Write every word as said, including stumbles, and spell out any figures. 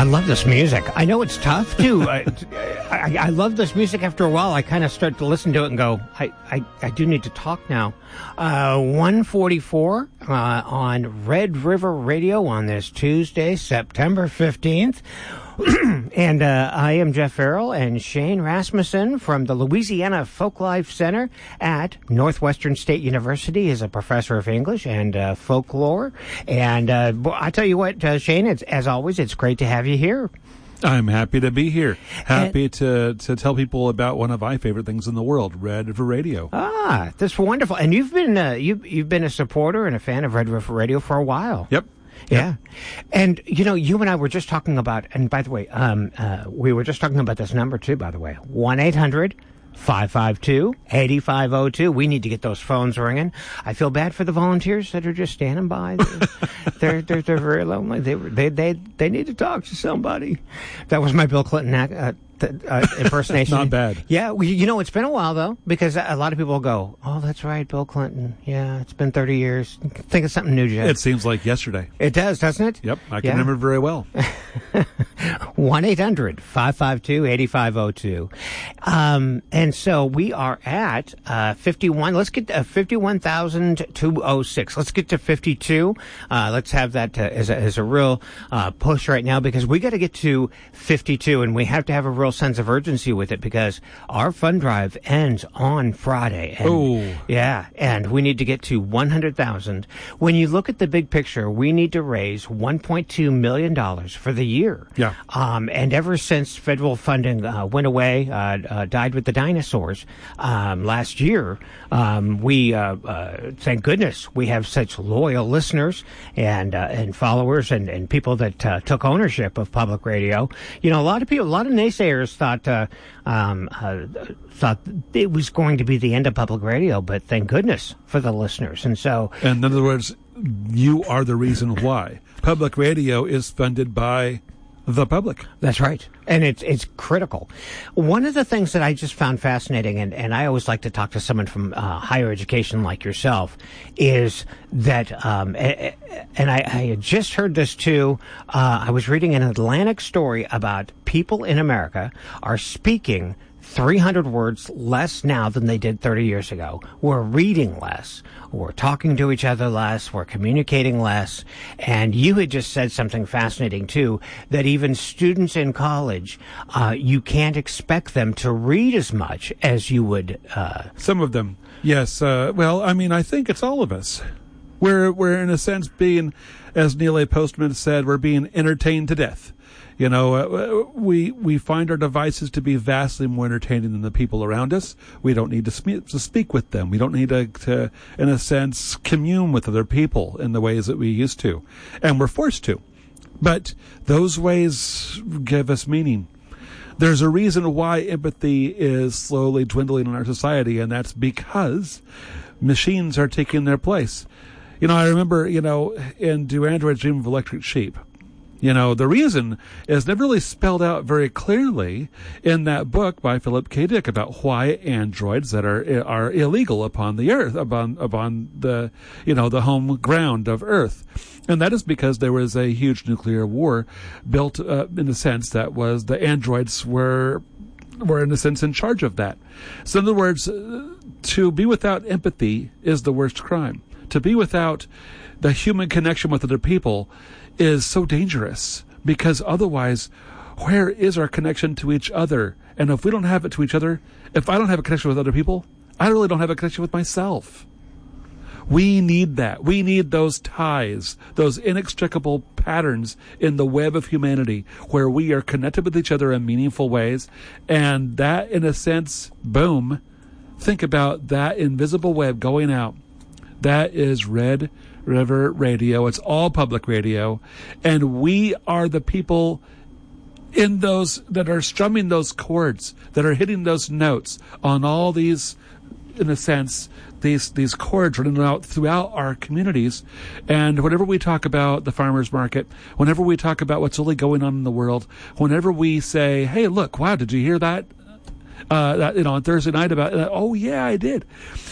I love this music. I know it's tough, too. I, I, I love this music. After a while, I kind of start to listen to it and go, I, I, I do need to talk now. Uh, one forty-four uh, on Red River Radio on this Tuesday, September fifteenth. And uh, I am Jeff Farrell, and Shane Rasmussen from the Louisiana Folklife Center at Northwestern State University is a professor of English and uh, folklore. And uh, I tell you what, uh, Shane, it's, as always, it's great to have you here. I'm happy to be here. Happy and, to, to tell people about one of my favorite things in the world, Red River Radio. Ah, that's wonderful. And you've been uh, you you've been a supporter and a fan of Red River Radio for a while. Yep. Yeah. And, you know, you and I were just talking about, and by the way, um, uh, we were just talking about this number too, by the way, one eight hundred five five two eight five zero two. We need to get those phones ringing. I feel bad for the volunteers that are just standing by. They're, they're, they're very lonely. They, they, they, they need to talk to somebody. That was my Bill Clinton uh, uh, impersonation. Not bad. Yeah. Well, you know, it's been a while, though, because a lot of people go, oh, that's right, Bill Clinton. Yeah, it's been thirty years. Think of something new, Jeff. It seems like yesterday. It does, doesn't it? Yep. I can yeah. remember very well. one eight hundred five five two eight five zero two. Um, and so we are at uh, fifty-one. Let's get to fifty-one thousand two hundred six. Let's get to fifty-two. Uh, let's have that uh, as, a, as a real uh, push right now, because we got to get to fifty-two, and we have to have a real sense of urgency with it, because our fund drive ends on Friday. Oh. Yeah, and we need to get to one hundred thousand. When you look at the big picture, we need to raise one point two million dollars for the year. Yeah. Um, and ever since federal funding uh, went away, uh, uh, died with the dinosaurs um, last year, um, we, uh, uh, thank goodness, we have such loyal listeners and uh, and followers and, and people that uh, took ownership of public radio. You know, a lot of people, a lot of naysayers thought uh, um, uh, thought it was going to be the end of public radio, but thank goodness for the listeners. And so, and in other words, you are the reason why public radio is funded by the public. That's right. And it's it's critical. One of the things that I just found fascinating, and, and I always like to talk to someone from uh, higher education like yourself, is that, um, and I, I had just heard this too, uh, I was reading an Atlantic story about people in America are speaking three hundred words less now than they did thirty years ago. We're reading less. We're talking to each other less. We're communicating less. And you had just said something fascinating, too, that even students in college, uh, you can't expect them to read as much as you would. Uh, Some of them, yes. Uh, well, I mean, I think it's all of us. We're, we're in a sense being, as Neil A. Postman said, we're being entertained to death. You know, uh, we we find our devices to be vastly more entertaining than the people around us. We don't need to, spe- to speak with them. We don't need to, to, in a sense, commune with other people in the ways that we used to. And we're forced to. But those ways give us meaning. There's a reason why empathy is slowly dwindling in our society, and that's because machines are taking their place. You know, I remember, you know, in Do Androids Dream of Electric Sheep? You know, the reason is never really spelled out very clearly in that book by Philip K. Dick about why androids that are are illegal upon the earth, upon upon the you know the home ground of Earth, and that is because there was a huge nuclear war built uh, in the sense that was the androids were were in a sense in charge of that. So in other words, to be without empathy is the worst crime. To be without the human connection with other people is so dangerous, because otherwise, where is our connection to each other? And if we don't have it to each other, if I don't have a connection with other people, I really don't have a connection with myself. We need that. We need those ties, those inextricable patterns in the web of humanity where we are connected with each other in meaningful ways. And that, in a sense, boom, think about that invisible web going out. That is Red River Radio. It's all public radio. And we are the people in those that are strumming those chords, that are hitting those notes on all these, in a sense, these these chords running out throughout our communities. And whenever we talk about the farmers market, whenever we talk about what's really going on in the world, whenever we say, hey, look, wow, did you hear that? Uh, that, you know, on Thursday night about, uh, oh yeah, I did.